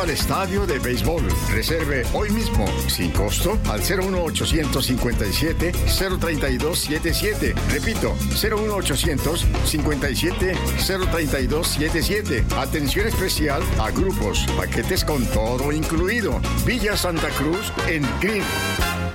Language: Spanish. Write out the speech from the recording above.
al estadio de béisbol. Reserve hoy mismo, sin costo, al 01800-57-032-77. Repito, 01800-57-032-77. Atención especial a grupos, paquetes con todo incluido. Villa Santa Cruz en Green.